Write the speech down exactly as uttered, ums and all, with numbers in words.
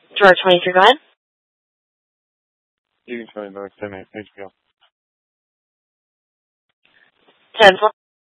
Drawer twenty-three, go ahead. You can tell me about ten minutes. H B O. ten